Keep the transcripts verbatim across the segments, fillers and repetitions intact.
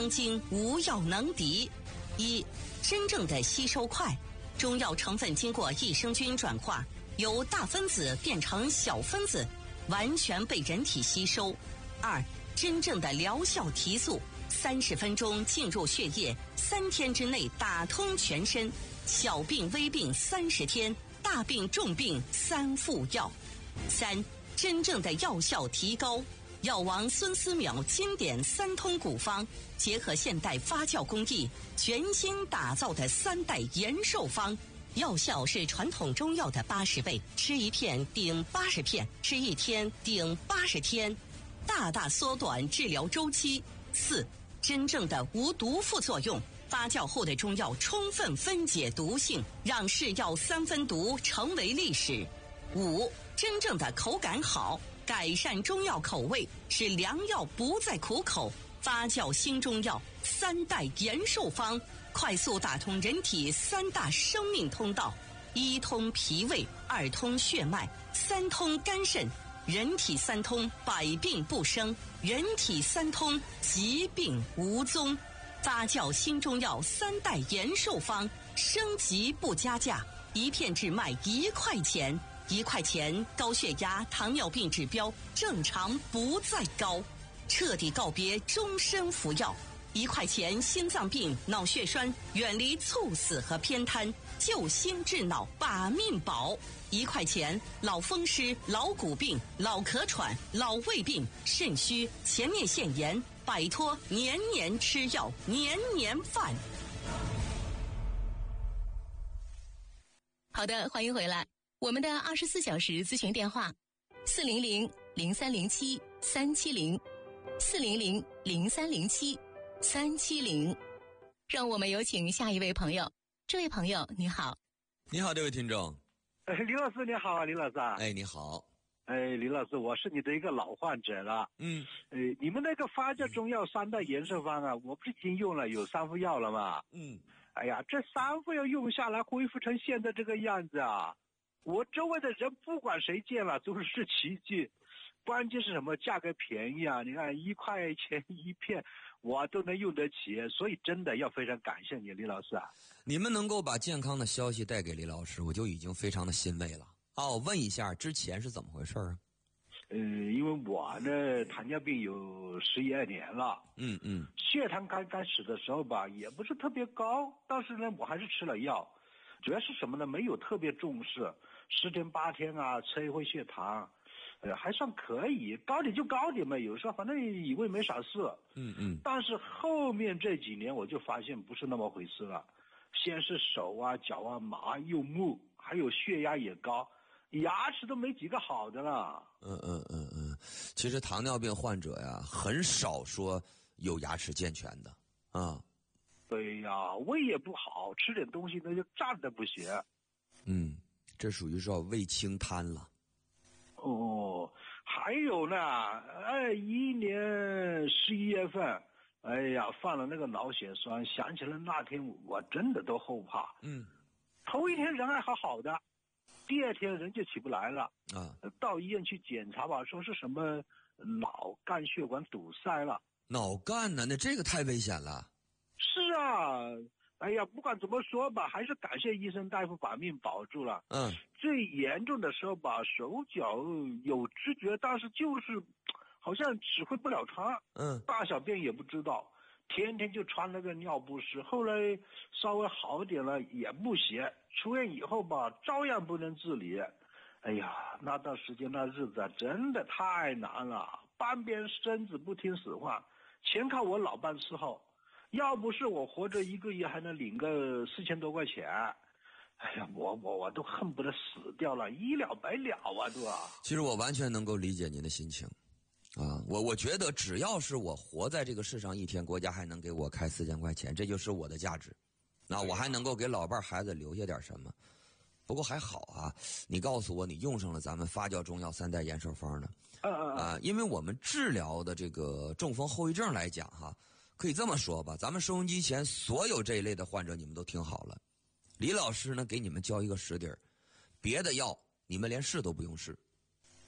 当今无药能敌。一、真正的吸收快，中药成分经过益生菌转化，由大分子变成小分子，完全被人体吸收。二、真正的疗效提速，三十分钟进入血液，三天之内打通全身，小病微病三十天，大病重病三副药。三、真正的药效提高，药王孙思邈经典三通古方，结合现代发酵工艺，全新打造的三代延寿方，药效是传统中药的八十倍，吃一片顶八十片，吃一天顶八十天，大大缩短治疗周期。四、真正的无毒副作用，发酵后的中药充分分解毒性，让是药三分毒成为历史。五、真正的口感好，改善中药口味，使良药不再苦口。发酵新中药三代延寿方，快速打通人体三大生命通道：一通脾胃，二通血脉，三通肝肾。人体三通，百病不生；人体三通，疾病无踪。发酵新中药三代延寿方，升级不加价，一片只卖一块钱。一块钱，高血压、糖尿病指标正常不再高，彻底告别终身服药。一块钱，心脏病、脑血栓远离猝死和偏瘫，救心治脑把命保。一块钱，老风湿、老骨病、老咳喘、老胃病、肾虚、前列腺炎，摆脱年年吃药、年年犯。 好的，欢迎回来。我们的二十四小时咨询电话：四零零零三零七三七零，四零零零三零七三七零。让我们有请下一位朋友。这位朋友，你好。 你好，这位听众。 哎，李老师你好啊，李老师。 哎，你好。 哎，李老师，我是你的一个老患者了。 嗯。 哎，你们那个发酵中药三代延寿方啊，我不是已经用了有三副药了吗？ 嗯。 哎呀，这三副药用下来，恢复成现在这个样子啊！我周围的人不管谁见了都是奇迹，关键是什么？价格便宜啊！你看一块钱一片，我都能用得起，所以真的要非常感谢你，李老师啊！ 你们能够把健康的消息带给李老师，我就已经非常的欣慰了。啊，我问一下，之前是怎么回事啊？ 呃，因为我呢糖尿病有十一二年了， 嗯嗯， 血糖刚开始的时候吧，也不是特别高，但是呢，我还是吃了药。主要是什么呢？没有特别重视，十天八天啊，测一回血糖，呃，还算可以，高点就高点嘛，有时候反正以为没啥事。 嗯嗯。 但是后面这几年我就发现不是那么回事了，先是手啊、脚啊麻又木，还有血压也高，牙齿都没几个好的了。 嗯嗯嗯嗯，其实糖尿病患者呀，很少说有牙齿健全的啊。 对呀，胃也不好，吃点东西那就站得不行。 嗯，这属于说胃清瘫了。 哦，还有呢，哎，一年十一月份，哎呀，犯了那个脑血栓，想起来那天我真的都后怕。 嗯， 头一天人还好好的，第二天人就起不来了。 啊， 到医院去检查吧，说是什么脑干血管堵塞了。 脑干呢？那这个太危险了。 是啊，哎呀，不管怎么说吧，还是感谢医生大夫把命保住了。 嗯， 最严重的时候吧，手脚有知觉，但是就是好像指挥不了他。 嗯， 大小便也不知道，天天就穿那个尿不湿。后来稍微好点了也不行，出院以后吧，照样不能自理。哎呀，那段时间那日子啊，真的太难了，半边身子不听使唤，全靠我老伴伺候。要不是我活着一个月还能领个四千多块钱，哎呀，我我我都恨不得死掉了，一了百了啊，对吧？ 其实我完全能够理解您的心情，啊，我我觉得只要是我活在这个世上一天，国家还能给我开四千块钱，这就是我的价值。那我还能够给老伴孩子留下点什么？不过还好啊，你告诉我你用上了咱们发酵中药三代延寿方呢？ 嗯嗯啊，因为我们治疗的这个中风后遗症来讲哈。可以这么说吧，咱们收音机前所有这一类的患者，你们都听好了。李老师呢，给你们教一个实底儿，别的药你们连试都不用试，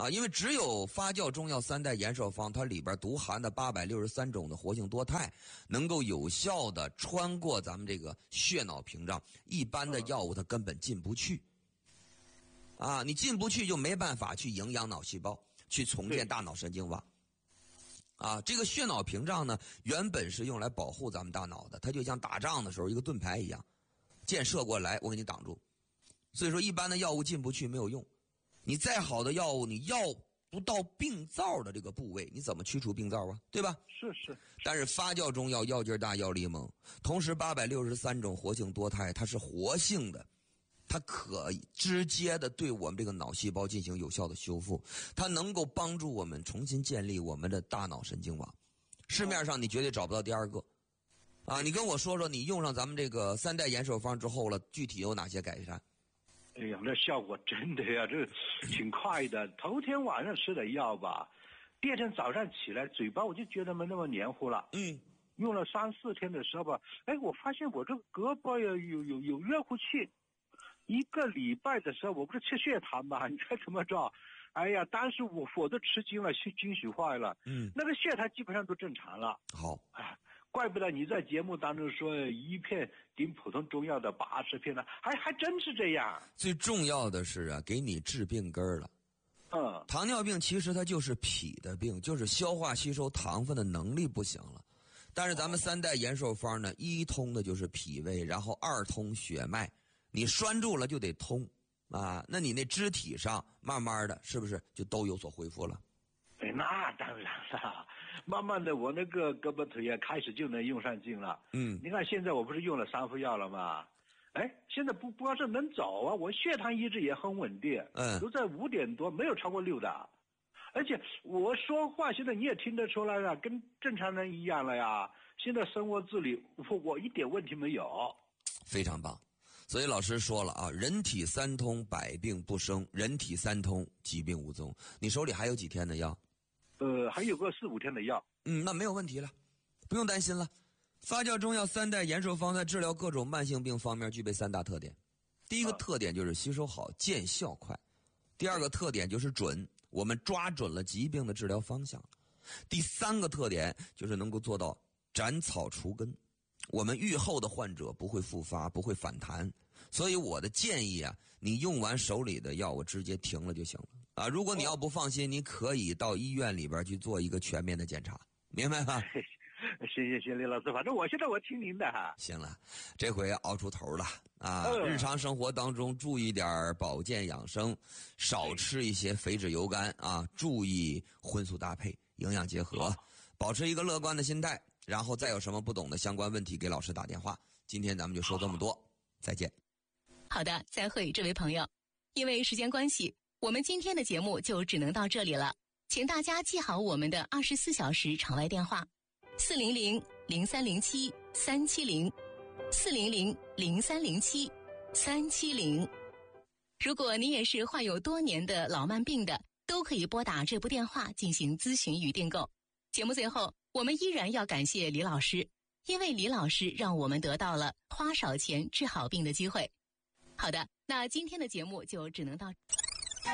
啊，因为只有发酵中药三代延寿方，它里边独含的八百六十三种的活性多肽，能够有效的穿过咱们这个血脑屏障，一般的药物它根本进不去。啊，你进不去就没办法去营养脑细胞，去重建大脑神经网。啊，这个血脑屏障呢，原本是用来保护咱们大脑的，它就像打仗的时候一个盾牌一样，箭射过来我给你挡住。所以说一般的药物进不去没有用，你再好的药物，你药不到病灶的这个部位，你怎么驱除病灶啊？对吧？ 是是。 但是发酵中药药劲大，药力猛，同时八百六十三种活性多肽，它是活性的。它可以直接的对我们这个脑细胞进行有效的修复，它能够帮助我们重新建立我们的大脑神经网。市面上你绝对找不到第二个。啊，你跟我说说，你用上咱们这个三代延寿方之后了，具体有哪些改善？ 哎呀，那效果真的呀，这挺快的。头天晚上吃的药吧，第二天早上起来，嘴巴我就觉得没那么黏糊了。 嗯。 用了三四天的时候吧，哎，我发现我这个胳膊呀有有有热乎气。一个礼拜的时候，我不是吃血糖嘛，你猜怎么着？哎呀，当时我我都吃惊了，惊喜坏了。 嗯， 那个血糖基本上都正常了。 好， 啊，怪不得你在节目当中说一片顶普通中药的八十片呢，还还真是这样。 最重要的是啊，给你治病根了。 嗯， 糖尿病其实它就是脾的病，就是消化吸收糖分的能力不行了。但是咱们三代延寿方呢，一通的就是脾胃，然后二通血脉。你拴住了就得通啊，那你那肢体上慢慢的是不是就都有所恢复了？ 哎，那当然了，慢慢的我那个胳膊腿也开始就能用上劲了。 嗯， 你看现在我不是用了三副药了吗？哎，现在不不光是能走啊，我血糖一直也很稳定， 嗯， 都在五点多，没有超过六的。而且我说话现在你也听得出来了，跟正常人一样了呀。现在生活自理，我我一点问题没有。 非常棒。所以老师说了啊，人体三通，百病不生；人体三通，疾病无踪。你手里还有几天的药？ 呃，还有个四五天的药。 嗯，那没有问题了，不用担心了。发酵中药三代延寿方在治疗各种慢性病方面具备三大特点。第一个特点就是吸收好，见效快；第二个特点就是准，我们抓准了疾病的治疗方向；第三个特点就是能够做到斩草除根。我们愈后的患者不会复发，不会反弹，所以我的建议啊，你用完手里的药，我直接停了就行了啊。如果你要不放心，你可以到医院里边去做一个全面的检查，明白吗？ 行行行，李老师，反正我现在我听您的哈。 行了，这回熬出头了啊！ 嗯、 日常生活当中注意点保健养生，少吃一些肥脂油干啊，注意荤素搭配，营养结合，保持一个乐观的心态。然后再有什么不懂的相关问题，给老师打电话。今天咱们就说这么多，再见。 好的，再会，这位朋友。因为时间关系，我们今天的节目就只能到这里了。请大家记好我们的二十四小时场外电话：四零零零三零七三七零，四零零零三零七三七零。如果你也是患有多年的老慢病的，都可以拨打这部电话进行咨询与订购。节目最后，我们依然要感谢李老师，因为李老师让我们得到了花少钱治好病的机会。好的，那今天的节目就只能到。 开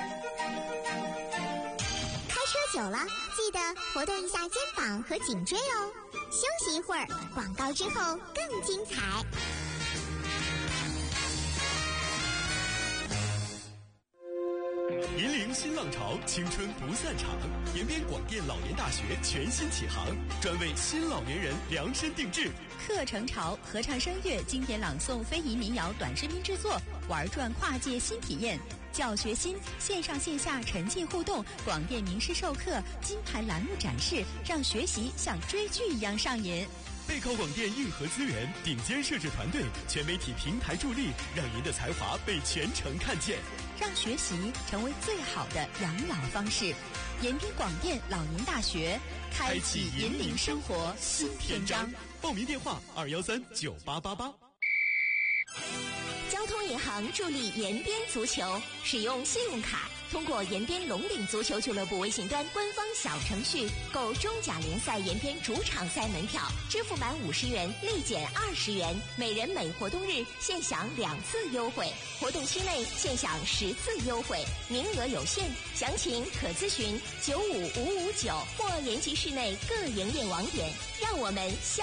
车久了，记得活动一下肩膀和颈椎哦。休息一会儿，广告之后更精彩。 引领新浪潮，青春不散场。延边广电老年大学全新启航，专为新老年人量身定制。 课程潮，合唱声乐、经典朗诵、非遗民谣短视频制作，玩转跨界新体验。教学新，线上线下沉浸互动，广电名师授课，金牌栏目展示，让学习像追剧一样上瘾。 背靠广电硬核资源，顶尖摄制团队，全媒体平台助力，让您的才华被全城看见， 让学习成为最好的养老方式。延边广电老年大学，开启引领生活新篇章。 报名电话：二幺三九八八八。 交通银行助力延边足球，使用信用卡通过延边龙岭足球俱乐部微信端官方小程序购中甲联赛延边主场赛门票，支付满五十元立减二十元，每人每活动日限享两次优惠，活动期内限享十次优惠，名额有限，详情可咨询九五五五九或延吉市内各营业网点。让我们相